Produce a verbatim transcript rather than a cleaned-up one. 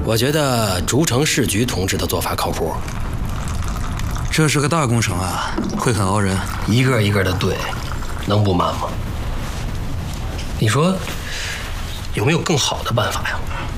我觉得竹城市局同志的做法靠谱。 这是个大工程啊，会很熬人。 一个一个的对，能不慢吗？你说有没有更好的办法呀？